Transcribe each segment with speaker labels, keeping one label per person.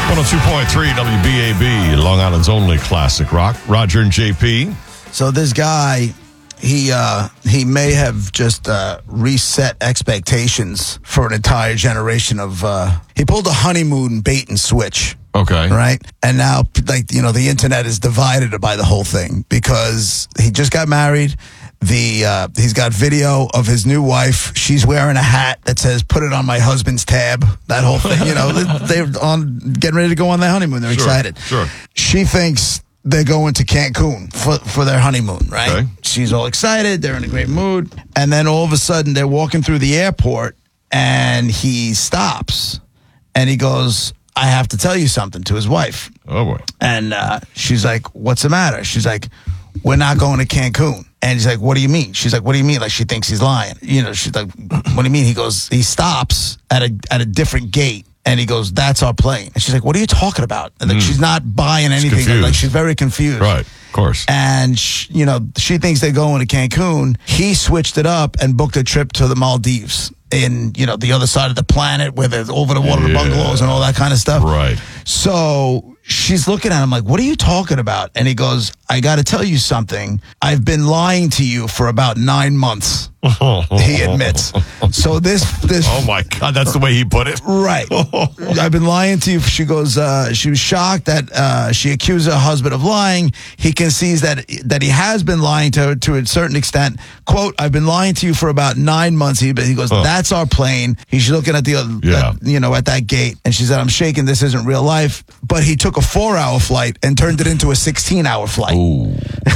Speaker 1: 102.3 WBAB, Long Island's only classic rock. Roger and JP.
Speaker 2: So this guy, he may have just reset expectations for an entire generation of. He pulled a honeymoon bait and switch.
Speaker 1: Okay.
Speaker 2: Right? And now, the internet is divided by the whole thing because he just got married. He's got video of his new wife. She's wearing a hat that says, "Put it on my husband's tab." That whole thing, they're getting ready to go on their honeymoon. They're excited.
Speaker 1: Sure.
Speaker 2: She thinks they're going to Cancun for their honeymoon, right?
Speaker 1: Okay.
Speaker 2: She's all excited. They're in a great mood. And then all of a sudden, they're walking through the airport, and he stops, and he goes, "I have to tell you something," to his wife.
Speaker 1: Oh, boy.
Speaker 2: And she's like, "What's the matter?" She's like, "We're not going to Cancun." And he's like, "What do you mean?" She's like, "What do you mean?" Like, she thinks he's lying. She's like, "What do you mean?" He stops at a different gate. And he goes, "That's our plane." And she's like, "What are you talking about?" And she's not buying anything.
Speaker 1: Confused.
Speaker 2: She's very confused.
Speaker 1: Right, of course.
Speaker 2: And, she thinks they're going to Cancun. He switched it up and booked a trip to the Maldives in, the other side of the planet where there's over the water bungalows and all that kind of stuff.
Speaker 1: Right.
Speaker 2: So she's looking at him like, "What are you talking about?" And he goes, "I got to tell you something. I've been lying to you for about 9 months." He admits. So this.
Speaker 1: Oh my God, that's the way he put it.
Speaker 2: Right. "I've been lying to you." She goes. She was shocked that she accused her husband of lying. He concedes that he has been lying to her to a certain extent. Quote, "I've been lying to you for about 9 months." He goes, "That's our plane." He's looking at at that gate, and she said, "I'm shaking. This isn't real life." But he took a 4-hour flight and turned it into a 16-hour flight.
Speaker 1: Ooh.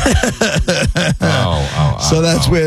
Speaker 2: So that's where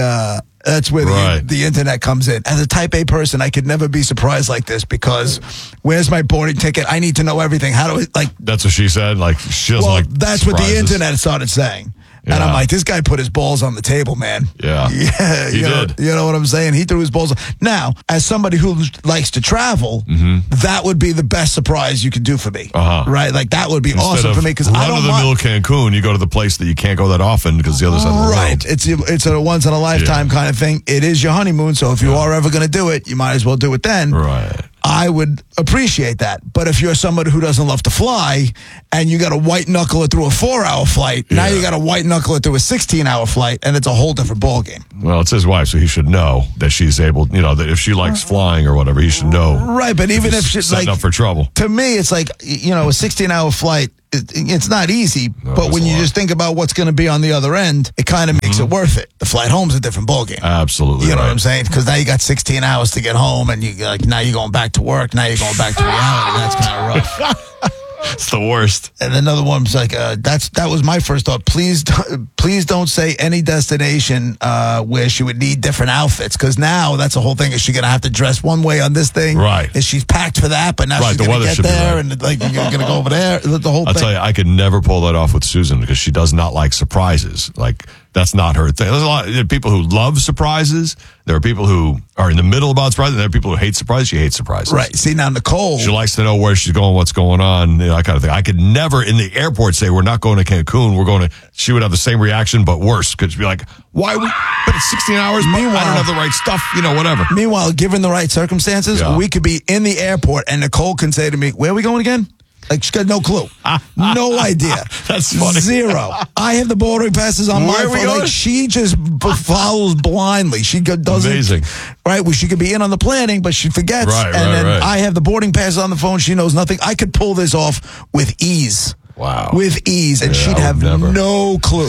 Speaker 2: the internet comes in. As a type A person, I could never be surprised like this because where's my boarding ticket? I need to know everything. How do I
Speaker 1: That's what she said. Like she doesn't like
Speaker 2: that's
Speaker 1: surprises.
Speaker 2: what the internet started saying.
Speaker 1: Yeah.
Speaker 2: And I'm like, this guy put his balls on the table, man.
Speaker 1: Yeah.
Speaker 2: Yeah.
Speaker 1: He did.
Speaker 2: You know what I'm saying? He threw his balls on. Now, as somebody who likes to travel, that would be the best surprise you could do for me. Right? Like, that would be awesome for me because I don't
Speaker 1: run-of-the-mill Cancun, you go to the place that you can't go that often because the other side of the world.
Speaker 2: Right. It's a once-in-a-lifetime kind of thing. It is your honeymoon, so if you are ever going to do it, you might as well do it then.
Speaker 1: Right.
Speaker 2: I would appreciate that. But if you're somebody who doesn't love to fly and you got to white knuckle it through a 4-hour flight, now you got to white knuckle it through a 16-hour flight, and it's a whole different ballgame.
Speaker 1: Well, it's his wife, so he should know that she's able, that if she likes flying or whatever, he should know.
Speaker 2: Right, but even if she's
Speaker 1: setting up for trouble.
Speaker 2: To me, it's like, a 16-hour flight, it's not easy, but when you just think about what's going to be on the other end, it kind of makes it worth it. The flight home's a different ballgame.
Speaker 1: Absolutely.
Speaker 2: You know what I'm saying? Because now you got 16 hours to get home, and now you're going back to work. Now you're going back to reality. That's kind of rough.
Speaker 1: It's the worst.
Speaker 2: And another one's like, that was my first thought. Please don't say any destination where she would need different outfits, because now that's the whole thing. Is she going to have to dress one way on this thing?
Speaker 1: Right.
Speaker 2: Is she's packed for that, but now she's going to get there, and you're going to go over there. The whole thing.
Speaker 1: I'll tell you, I could never pull that off with Susan because she does not like surprises. Like, that's not her thing. There's a lot of people who love surprises. There are people who are in the middle about surprises. And there are people who hate surprises. She hates surprises.
Speaker 2: Right. See, now Nicole.
Speaker 1: She likes to know where she's going, what's going on, that kind of thing. I could never in the airport say, we're not going to Cancun. We're going to, she would have the same reaction, but worse. Because she'd be like, why? But it's 16 hours. Meanwhile, I don't have the right stuff, whatever.
Speaker 2: Meanwhile, given the right circumstances, we could be in the airport and Nicole can say to me, where are we going again? Like, she's got no clue. No idea.
Speaker 1: That's funny.
Speaker 2: Zero. I have the boarding passes on my phone. Like, she just follows blindly. She doesn't.
Speaker 1: Amazing.
Speaker 2: Right? Well, she could be in on the planning, but she forgets.
Speaker 1: Right.
Speaker 2: I have the boarding passes on the phone. She knows nothing. I could pull this off with ease.
Speaker 1: Wow.
Speaker 2: With ease. And she'd have no clue.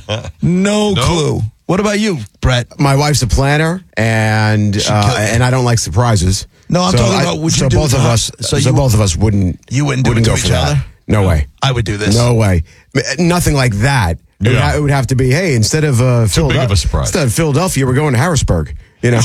Speaker 2: No clue. What about you, Brett?
Speaker 3: My wife's a planner, and I don't like surprises.
Speaker 2: No, I'm talking about would you do
Speaker 3: both of us. So both of us wouldn't.
Speaker 2: You wouldn't do it to
Speaker 3: go
Speaker 2: each
Speaker 3: for that.
Speaker 2: other?
Speaker 3: No way.
Speaker 2: I would do this.
Speaker 3: No way. Nothing like that. It would have to be. Hey, instead of
Speaker 1: big of a surprise.
Speaker 3: Instead of Philadelphia, we're going to Harrisburg.
Speaker 1: Not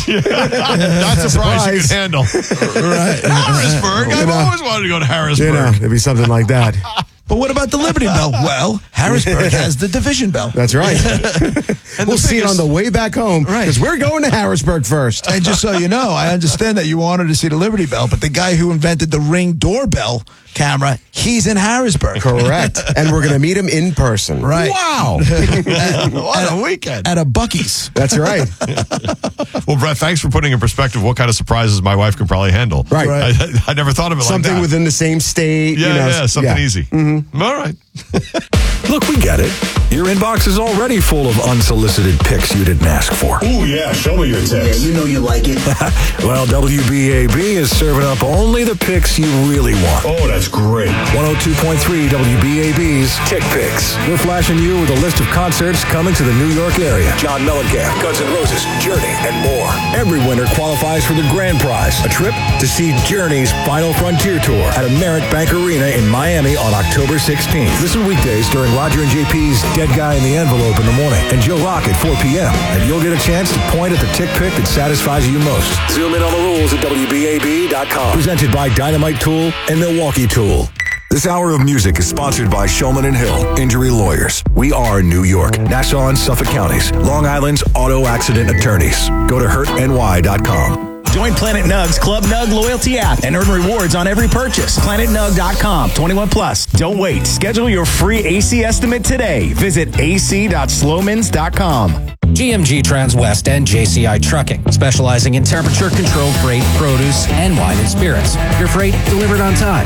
Speaker 1: surprise you could handle.
Speaker 2: Right.
Speaker 1: Harrisburg. I've always wanted to go to Harrisburg.
Speaker 3: It'd be something like that.
Speaker 2: But what about the Liberty Bell? Well, Harrisburg has the Division Bell.
Speaker 3: That's right. We'll see it on the way back home because we're going to Harrisburg first.
Speaker 2: And just so you know, I understand that you wanted to see the Liberty Bell, but the guy who invented the Ring doorbell camera, he's in Harrisburg.
Speaker 3: Correct. And we're going to meet him in person.
Speaker 2: Right.
Speaker 1: Wow.
Speaker 2: What a weekend. At a Buc-ee's.
Speaker 3: That's right.
Speaker 1: Well, Brett, thanks for putting in perspective what kind of surprises my wife can probably handle.
Speaker 3: Right.
Speaker 1: I never thought of it
Speaker 3: Something
Speaker 1: like that.
Speaker 3: within the same state.
Speaker 1: Something easy. Mm-hmm. All right.
Speaker 4: Look, we get it. Your inbox is already full of unsolicited pics you didn't ask for.
Speaker 5: Ooh, yeah, show me your text.
Speaker 6: Yeah, you know you like it.
Speaker 4: Well, WBAB is serving up only the pics you really want.
Speaker 5: Oh, that's great.
Speaker 4: 102.3 WBAB's Tick Picks. We're flashing you with a list of concerts coming to the New York area. John Mellencamp, Guns N' Roses, Journey, and more. Every winner qualifies for the grand prize, a trip to see Journey's Final Frontier Tour at Amerit Bank Arena in Miami on October 16th. Listen weekdays during Roger and JP's Dead Guy in the Envelope in the morning and Joe Rock at 4 p.m. And you'll get a chance to point at the tick pick that satisfies you most. Zoom in on the rules at WBAB.com. Presented by Dynamite Tool and Milwaukee Tool. This hour of music is sponsored by Shulman & Hill, Injury Lawyers. We are New York, Nassau and Suffolk counties, Long Island's auto accident attorneys. Go to hurtny.com.
Speaker 7: Join Planet Nug's Club Nug loyalty app and earn rewards on every purchase. PlanetNug.com. 21 plus. Don't wait. Schedule your free AC estimate today. Visit ac.slowmans.com.
Speaker 8: GMG Transwest and JCI Trucking, specializing in temperature-controlled freight, produce, and wine and spirits. Your freight delivered on time.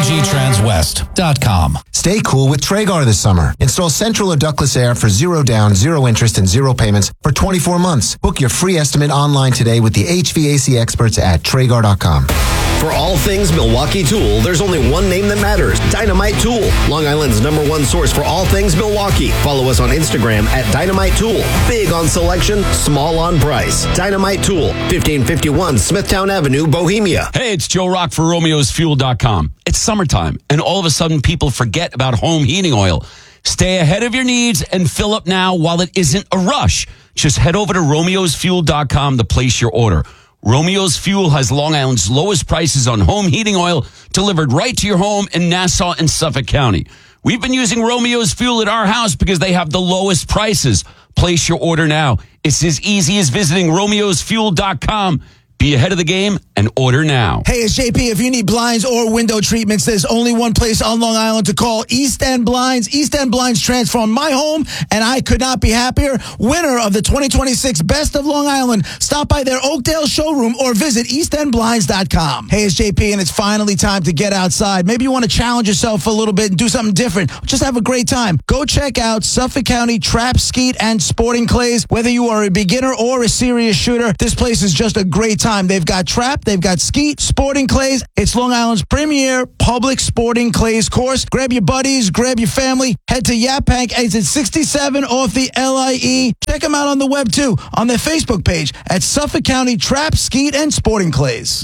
Speaker 8: GMGTranswest.com.
Speaker 9: Stay cool with Traegar this summer. Install central or ductless air for 0 down, 0 interest, and 0 payments for 24 months. Book your free estimate online today with the HVAC experts at Traegar.com.
Speaker 6: For all things Milwaukee Tool, there's only one name that matters: Dynamite Tool. Long Island's #1 source for all things Milwaukee. Follow us on Instagram at Dynamite Tool. Big on selection, small on price. Dynamite Tool, 1551 Smithtown Avenue, Bohemia.
Speaker 10: Hey, it's Joe Rock for Romeo'sFuel.com. It's summertime, and all of a sudden people forget about home heating oil. Stay ahead of your needs and fill up now while it isn't a rush. Just head over to Romeo'sFuel.com to place your order. Romeo's Fuel has Long Island's lowest prices on home heating oil delivered right to your home in Nassau and Suffolk County. We've been using Romeo's Fuel at our house because they have the lowest prices. Place your order now. It's as easy as visiting Romeo'sFuel.com. Be ahead of the game and order now.
Speaker 2: Hey, it's JP. If you need blinds or window treatments, there's only one place on Long Island to call: East End Blinds. East End Blinds transformed my home, and I could not be happier. Winner of the 2026 Best of Long Island. Stop by their Oakdale showroom or visit eastendblinds.com. Hey, it's JP, and it's finally time to get outside. Maybe you want to challenge yourself a little bit and do something different. Just have a great time. Go check out Suffolk County Trap, Skeet, and Sporting Clays. Whether you are a beginner or a serious shooter, this place is just a great time. They've got trap, they've got skeet, sporting clays. It's Long Island's premier public sporting clays course. Grab your buddies, grab your family, head to Yaphank exit 67 off the LIE. Check them out on the web too, on their Facebook page at Suffolk County Trap, Skeet, and Sporting Clays.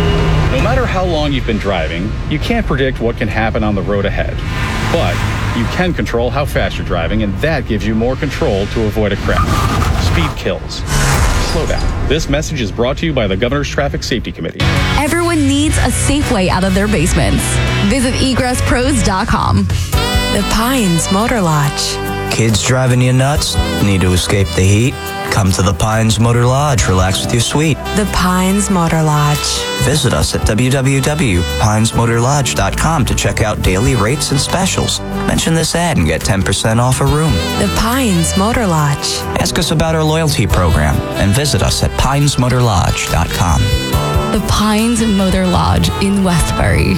Speaker 11: No matter how long you've been driving, you can't predict what can happen on the road ahead. But you can control how fast you're driving, and that gives you more control to avoid a crash. Speed kills. Slow down. This message is brought to you by the Governor's Traffic Safety Committee.
Speaker 12: Everyone needs a safe way out of their basements. Visit egresspros.com.
Speaker 13: The Pines Motor Lodge.
Speaker 14: Kids driving you nuts? Need to escape the heat? Come to the Pines Motor Lodge. Relax with your suite.
Speaker 13: The Pines Motor Lodge.
Speaker 14: Visit us at www.pinesmotorlodge.com to check out daily rates and specials. Mention this ad and get 10% off a room.
Speaker 13: The Pines Motor Lodge.
Speaker 14: Ask us about our loyalty program and visit us at pinesmotorlodge.com.
Speaker 12: The Pines Motor Lodge in Westbury.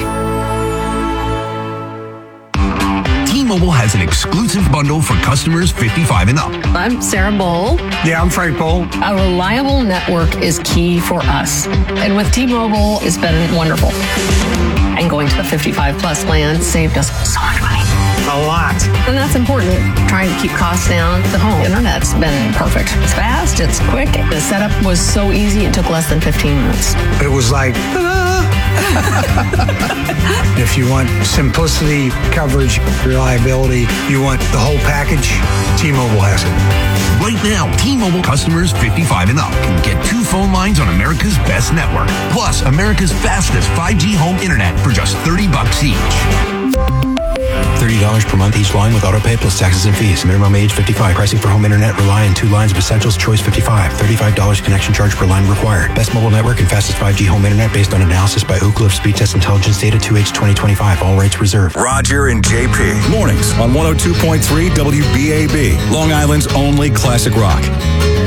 Speaker 15: T-Mobile has an exclusive bundle for customers 55 and up.
Speaker 16: I'm Sarah Bowl.
Speaker 15: Yeah, I'm Frank Bowl.
Speaker 16: A reliable network is key for us. And with T-Mobile, it's been wonderful. And going to the 55 plus plan saved us so much money.
Speaker 15: A lot.
Speaker 16: And that's important. Trying to keep costs down. The home internet's been perfect. It's fast, it's quick. The setup was so easy, it took less than 15 minutes.
Speaker 15: It was like, if you want simplicity, coverage, reliability, you want the whole package, T-Mobile has it. Right now, T-Mobile customers 55 and up can get 2 phone lines on America's best network, plus America's fastest 5G home internet for just $30 each.
Speaker 17: $30 per month each line with autopay plus taxes and fees. Minimum age 55. Pricing for home internet rely on 2 lines of Essentials Choice 55. $35 connection charge per line required. Best mobile network and fastest 5G home internet based on analysis by Ookla of Speed Test Intelligence data 2H 2025. All rates reserved.
Speaker 18: Roger and JP. Mornings on 102.3 WBAB. Long Island's only classic rock.